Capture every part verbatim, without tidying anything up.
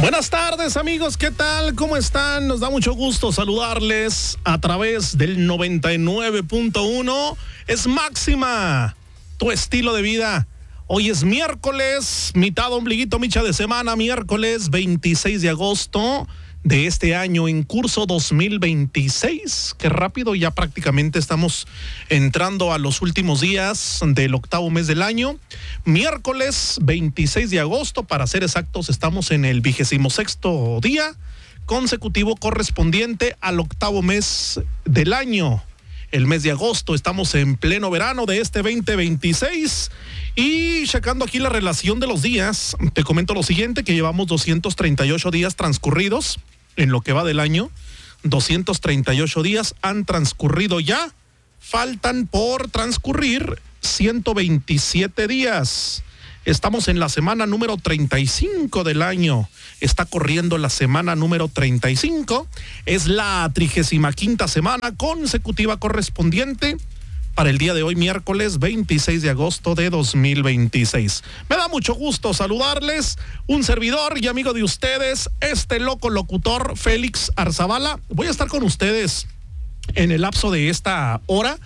Buenas tardes, amigos, ¿qué tal? ¿Cómo están? Nos da mucho gusto saludarles a través del noventa y nueve punto uno. Es Máxima, tu estilo de vida. Hoy es miércoles, mitad ombliguito, micha de semana, miércoles veintiséis de agosto de este año en curso dos mil veintiséis. Qué rápido, ya prácticamente estamos entrando a los últimos días del octavo mes del año. Miércoles veintiséis de agosto, para ser exactos, estamos en el vigésimo sexto día consecutivo correspondiente al octavo mes del año. El mes de agosto, estamos en pleno verano de este veinte veintiséis y checando aquí la relación de los días, te comento lo siguiente, que llevamos doscientos treinta y ocho días transcurridos en lo que va del año. doscientos treinta y ocho días han transcurrido ya, faltan por transcurrir ciento veintisiete días. Estamos en la semana número treinta y cinco del año. Está corriendo la semana número treinta y cinco. Es la trigésima quinta semana consecutiva correspondiente para el día de hoy, miércoles veintiséis de agosto de dos mil veintiséis. Me da mucho gusto saludarles. Un servidor y amigo de ustedes, este loco locutor, Félix Arzabala. Voy a estar con ustedes en el lapso de esta hora,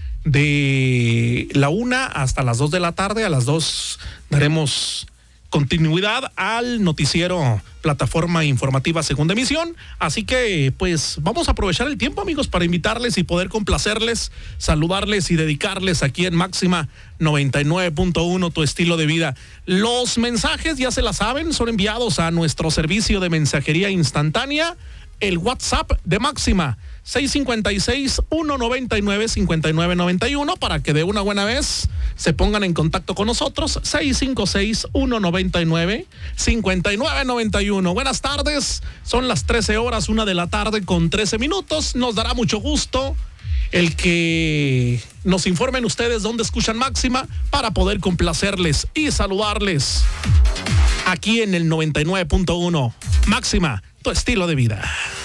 de la una hasta las dos de la tarde. A las dos daremos continuidad al noticiero Plataforma Informativa Segunda Emisión, así que pues vamos a aprovechar el tiempo, amigos, para invitarles y poder complacerles, saludarles y dedicarles aquí en Máxima noventa y nueve punto uno, tu estilo de vida. Los mensajes, ya se la saben, son enviados a nuestro servicio de mensajería instantánea, el WhatsApp de Máxima, seis cinco seis, uno nueve nueve, cinco nueve nueve uno, para que de una buena vez se pongan en contacto con nosotros. Seis cinco seis, uno nueve nueve, cinco nueve nueve uno. Buenas tardes, son las trece horas, una de la tarde con trece minutos. Nos dará mucho gusto el que nos informen ustedes dónde escuchan Máxima para poder complacerles y saludarles aquí en el noventa y nueve punto uno. Máxima, tu estilo de vida.